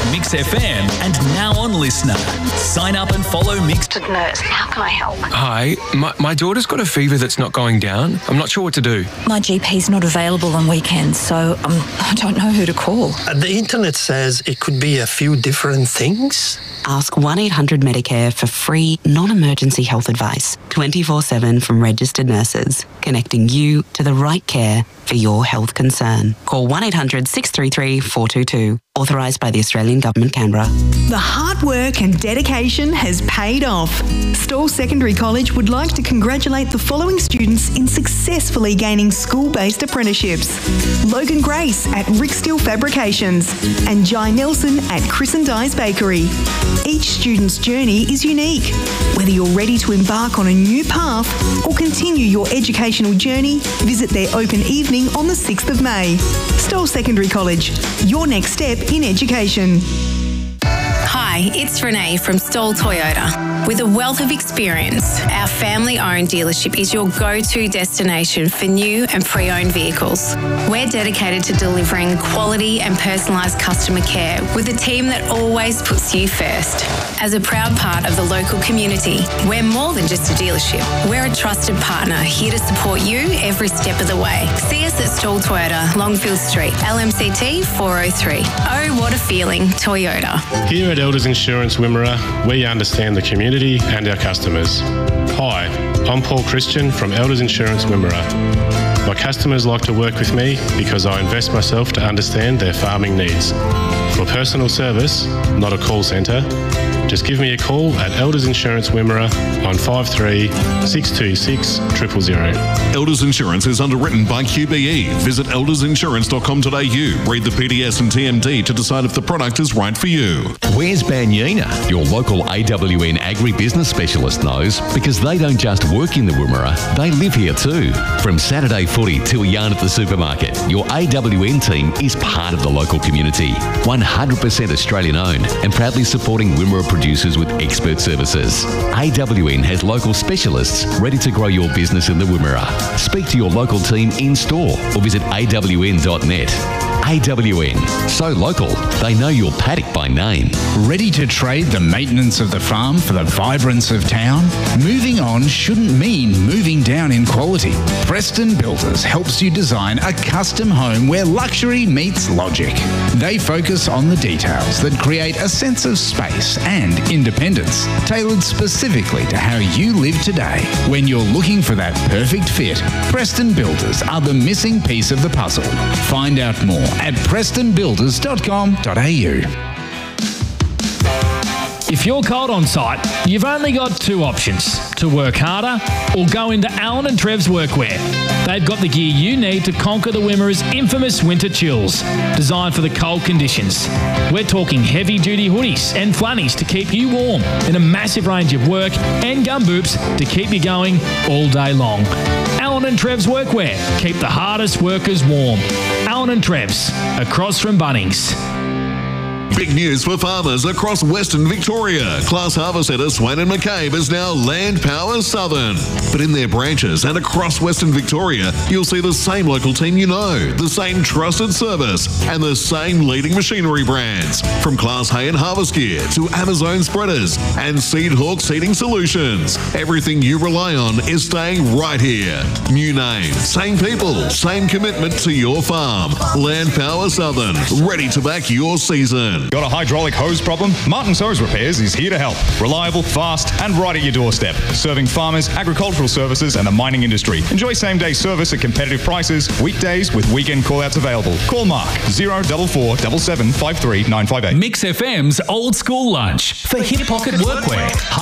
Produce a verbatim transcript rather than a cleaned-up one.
Mix F M and Now On Listener. Sign up and follow Mix. Nurse, how can I help? Hi, my, my daughter's got a fever that's not going down. I'm not sure what to do. My G P's not available on weekends, so um, I don't know who to call. Uh, the internet says it could be a few different things. Ask one eight hundred Medicare for free, non-emergency health advice, twenty-four seven from registered nurses, connecting you to the right care for your health concern. Call one eight hundred six three three four two two. Authorised by the Australian Government, Canberra. The hard work and dedication has paid off. Stawell Secondary College would like to congratulate the following students in successfully gaining school-based apprenticeships. Logan Grace at Rick Steel Fabrications and Jai Nelson at Chris and Di's Bakery. Each student's journey is unique. Whether you're ready to embark on a new path or continue your educational journey, visit their open evening on the sixth of May. Stawell Secondary College, your next step in education. Hi, it's Renee from Stawell Toyota. With a wealth of experience, our family-owned dealership is your go-to destination for new and pre-owned vehicles. We're dedicated to delivering quality and personalised customer care with a team that always puts you first. As a proud part of the local community, we're more than just a dealership. We're a trusted partner here to support you every step of the way. See us at Stawell Toyota, Longfield Street, L M C T four oh three. Oh, what a feeling, Toyota. Here at Elders Insurance Wimmera, we understand the community and our customers. Hi, I'm Paul Christian from Elders Insurance Wimmera. My customers like to work with me because I invest myself to understand their farming needs. For personal service, not a call centre, just give me a call at Elders Insurance Wimmera on five three six two six zero zero zero. Elders Insurance is underwritten by Q B E. Visit elders insurance dot com dot a u. Read the P D S and T M D to decide if the product is right for you. Where's Banyina? Your local A W N agribusiness specialist knows, because they don't just work in the Wimmera, they live here too. From Saturday footy to a yarn at the supermarket, your A W N team is part of the local community. one hundred percent Australian owned and proudly supporting Wimmera producers with expert services. A W N has local specialists ready to grow your business in the Wimmera. Speak to your local team in store or visit a w n dot net. A W N, so local, they know your paddock by name. Ready to trade the maintenance of the farm for the vibrance of town? Moving on shouldn't mean moving down in quality. Preston Builders helps you design a custom home where luxury meets logic. They focus on the details that create a sense of space and independence, tailored specifically to how you live today. When you're looking for that perfect fit, Preston Builders are the missing piece of the puzzle. Find out more at preston builders dot com dot a u. If you're cold on site, you've only got two options: to work harder or go into Allen and Trev's Workwear. They've got the gear you need to conquer the Wimmera's infamous winter chills, designed for the cold conditions. We're talking heavy-duty hoodies and flannels to keep you warm, and a massive range of work and gumboots to keep you going all day long. Allen and Trev's Workwear. Keep the hardest workers warm. Allen and Trev's, across from Bunnings. Big news for farmers across Western Victoria. Class Harvest Centre Swain and McCabe is now Land Power Southern. But in their branches and across Western Victoria, you'll see the same local team you know, the same trusted service, and the same leading machinery brands. From Class Hay and Harvest Gear to Amazon Spreaders and Seed Hawk Seeding Solutions. Everything you rely on is staying right here. New name, same people, same commitment to your farm. Land Power Southern, ready to back your season. Got a hydraulic hose problem? Martin's Hose Repairs is here to help. Reliable, fast, and right at your doorstep. Serving farmers, agricultural services, and the mining industry. Enjoy same-day service at competitive prices, weekdays with weekend call-outs available. Call Mark, zero four four seven seven five three nine five eight. Mix F M's Old School Lunch for Hip Pocket Workwear.